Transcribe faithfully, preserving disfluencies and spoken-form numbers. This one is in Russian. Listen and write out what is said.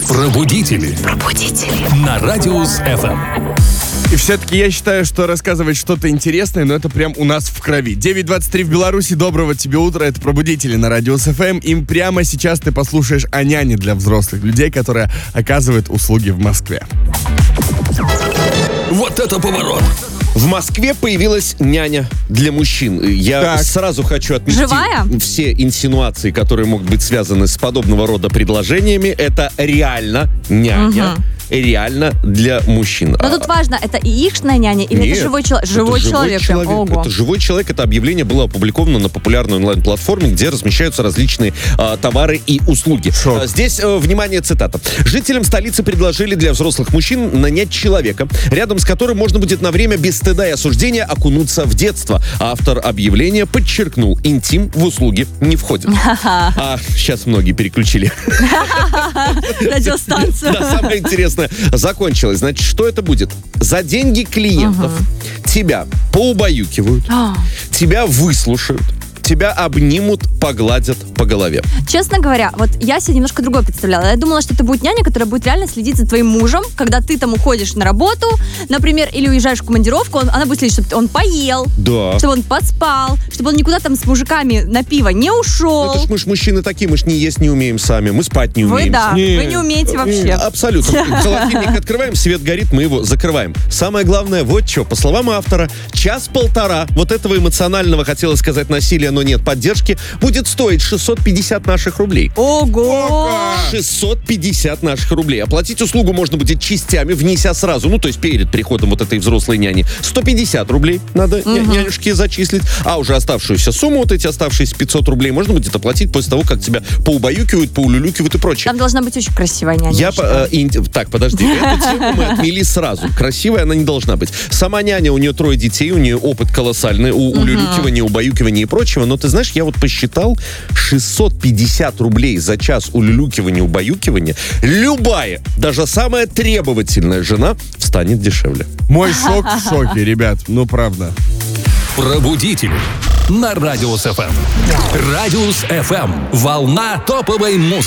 Пробудители. Пробудители. На Радиус эф эм. И все-таки я считаю, что рассказывать что-то интересное, но это прям у нас в крови. девять двадцать три в Беларуси. Доброго тебе утра. Это Пробудители на Радиус эф эм. И прямо сейчас ты послушаешь о няне для взрослых людей, которая оказывает услуги в Москве. Вот это поворот. В Москве появилась няня для мужчин. Я Так. сразу хочу отметить Живая? все инсинуации, которые могут быть связаны с подобного рода предложениями. Это реально няня. Угу. Реально для мужчин. Но тут важно, это и ихшная няня или Нет, это живой человек? это Живой человек. прям. Ого. Это живой человек. Это объявление было опубликовано на популярной онлайн-платформе, где размещаются различные а, товары и услуги. Шок. А, здесь, а, внимание, цитата. Жителям столицы предложили для взрослых мужчин нанять человека, рядом с которым можно будет на время без стыда и осуждения окунуться в детство. Автор объявления подчеркнул, интим в услуги не входит. А сейчас многие переключили. Радиостанция. Да, самое интересное закончилось. Значит, что это будет? За деньги клиентов тебя поубаюкивают, тебя выслушают, тебя обнимут, погладят по голове. Честно говоря, вот я себе немножко другое представляла. Я думала, что это будет няня, которая будет реально следить за твоим мужем, когда ты там уходишь на работу, например, или уезжаешь в командировку, он, она будет следить, чтобы он поел, Да. чтобы он поспал, чтобы он никуда там с мужиками на пиво не ушел. Это ж мы ж мужчины такие, мы ж не есть не умеем сами, мы спать не умеем. Вы да, Не. вы не умеете вообще. Абсолютно. Холодильник открываем, свет горит, мы его закрываем. Самое главное, вот что, по словам автора, час-полтора вот этого эмоционального, хотела сказать, насилия, но нет, поддержки, будет стоить шестьсот пятьдесят наших рублей. Ого! шестьсот пятьдесят наших рублей. Оплатить услугу можно будет частями, внеся сразу, ну, то есть перед приходом вот этой взрослой няни. сто пятьдесят рублей надо ня- нянюшке зачислить, а уже оставшуюся сумму, вот эти оставшиеся пятьсот рублей, можно будет оплатить после того, как тебя поубаюкивают, поулюлюкивают и прочее. Там должна быть очень красивая няня. Я, я считаю. э, ин- так, подожди, эту тему мы отмели сразу. Красивая она не должна быть. Сама няня, у нее трое детей, у нее опыт колоссальный, у улюлюкивания, убаюкивания и прочего, но ты знаешь, я вот посчитал, шестьсот пятьдесят рублей за час улюлюкивания, убаюкивания, любая, даже самая требовательная жена встанет дешевле. Мой шок в шоке, ребят. Ну, правда. Пробудители. На Радиус эф эм. Радиус эф эм. Волна топовой музыки.